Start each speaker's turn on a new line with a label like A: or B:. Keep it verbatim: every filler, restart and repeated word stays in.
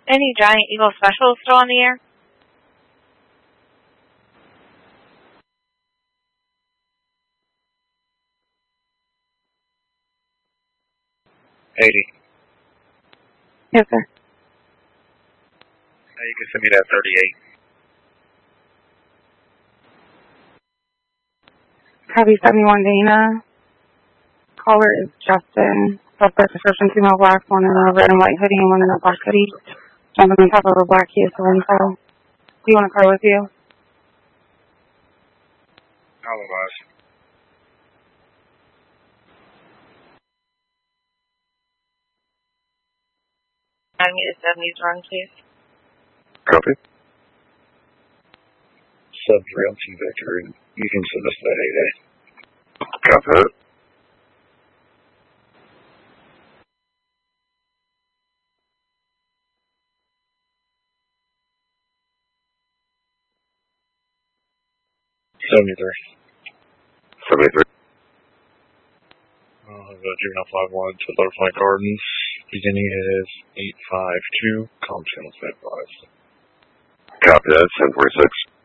A: Any Giant Eagle Special still on the air?
B: eighty.
C: Yes, sir.
B: Now you can send me that thirty-eight.
C: Copy seventy-one Dana. Caller is Justin. Suspect description, female black, one in a red and white hoodie and one in a black hoodie. Jumping on top of a black Kia Sorento. Do you want a car with you?
B: Otherwise.
A: I need a seventies run, please.
B: Copy. Sub Realty Victor, you can send us that eight A. Copy that. seventy-three. seventy-three. Uh, I've got Juvenile five one to Butterfly Gardens. Beginning is eight five two. Calm channel advised.
D: Copy that, ten forty-six.